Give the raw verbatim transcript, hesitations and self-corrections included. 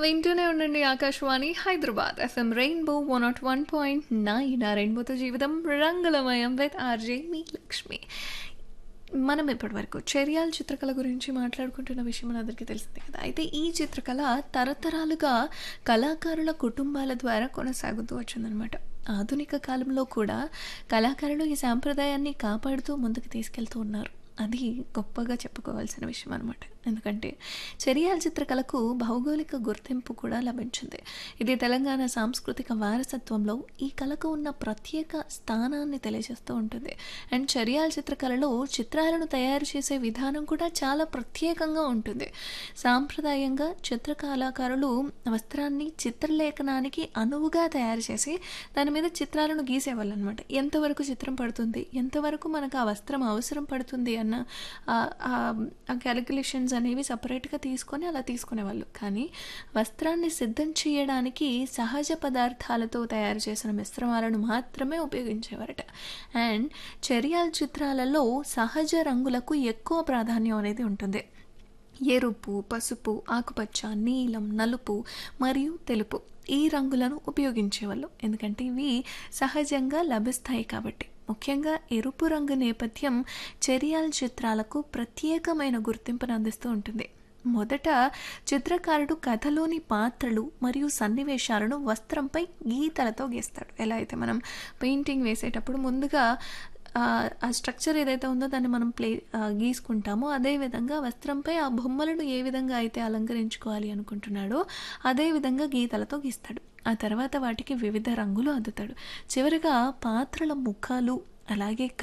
వింటూనే ఉండండి Akashvani Hyderabad FM rainbow one not one point nine ఆ రెయిన్బోతో జీవితం రంగులమయం విత్ ఆర్జే మీ లక్ష్మి. మనం ఇప్పటివరకు చెరియాల చిత్రకళ గురించి మాట్లాడుకుంటున్న విషయం మనందరికీ తెలిసిందే కదా. అయితే ఈ చిత్రకళ తరతరాలుగా కళాకారుల కుటుంబాల ద్వారా కొనసాగుతూ వచ్చిందనమాట. ఆధునిక కాలంలో కూడా కళాకారులు ఈ సాంప్రదాయాన్ని కాపాడుతూ ముందుకు తీసుకెళ్తూ ఉన్నారు. అది గొప్పగా చెప్పుకోవాల్సిన విషయం అనమాట. ఎందుకంటే చెరియాల చిత్రకళకు భౌగోళిక గుర్తింపు కూడా లభించింది. ఇది తెలంగాణ సాంస్కృతిక వారసత్వంలో ఈ కళకు ఉన్న ప్రత్యేక స్థానాన్ని తెలియజేస్తూ ఉంటుంది. అండ్ చెరియాల చిత్రకళలో చిత్రాలను తయారు చేసే విధానం కూడా చాలా ప్రత్యేకంగా ఉంటుంది. సాంప్రదాయంగా చిత్ర కళాకారులు వస్త్రాన్ని చిత్రలేఖనానికి అనువుగా తయారు చేసి దాని మీద చిత్రాలను గీసేవాళ్ళు అనమాట. ఎంతవరకు చిత్రం పడుతుంది, ఎంతవరకు మనకు ఆ వస్త్రం అవసరం పడుతుంది అన్న ఆ క్యాలిక్యులేషన్స్ అనేవి సపరేట్గా తీసుకొని అలా తీసుకునేవాళ్ళు. కానీ వస్త్రాన్ని సిద్ధం చేయడానికి సహజ పదార్థాలతో తయారు చేసిన మిశ్రమాలను మాత్రమే ఉపయోగించేవారట. అండ్ చెరియాల చిత్రాలలో సహజ రంగులకు ఎక్కువ ప్రాధాన్యం అనేది ఉంటుంది. ఎరుపు, పసుపు, ఆకుపచ్చ, నీలం, నలుపు మరియు తెలుపు ఈ రంగులను ఉపయోగించేవాళ్ళు. ఎందుకంటే ఇవి సహజంగా లభిస్తాయి కాబట్టి. ముఖ్యంగా ఎరుపు రంగు నేపథ్యం చెరియాల చిత్రాలకు ప్రత్యేకమైన గుర్తింపును అందిస్తూ ఉంటుంది. మొదట చిత్రకారుడు కథలోని పాత్రలు మరియు సన్నివేశాలను వస్త్రంపై గీతలతో గీస్తాడు. ఎలా అయితే మనం పెయింటింగ్ వేసేటప్పుడు ముందుగా ఆ స్ట్రక్చర్ ఏదైతే ఉందో దాన్ని మనం ప్లే గీసుకుంటామో అదేవిధంగా వస్త్రంపై ఆ బొమ్మలను ఏ విధంగా అయితే అలంకరించుకోవాలి అనుకుంటున్నాడో అదేవిధంగా గీతలతో గీస్తాడు. ఆ తర్వాత వాటికి వివిధ రంగులు అద్దుతాడు. చివరిగా పాత్రల ముఖాలు అలాగే